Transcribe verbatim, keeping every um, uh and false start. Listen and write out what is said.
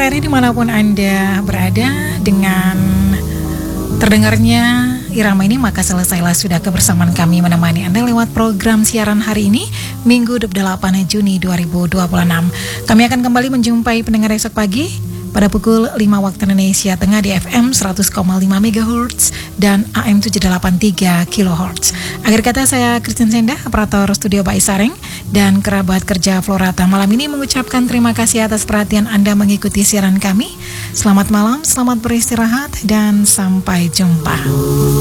sore ini dimanapun Anda berada, dengan terdengarnya irama ini maka selesailah sudah kebersamaan kami menemani Anda lewat program siaran hari ini, Minggu dua puluh delapan Juni dua ribu dua puluh enam. Kami akan kembali menjumpai pendengar esok pagi pada pukul lima waktu Indonesia Tengah di F M seratus koma lima megahertz dan A M tujuh delapan tiga kilohertz. Akhir kata, saya Christine Senda, operator studio Pak Isareng, dan kerabat kerja Florata malam ini mengucapkan terima kasih atas perhatian Anda mengikuti siaran kami. Selamat malam, selamat beristirahat, dan sampai jumpa.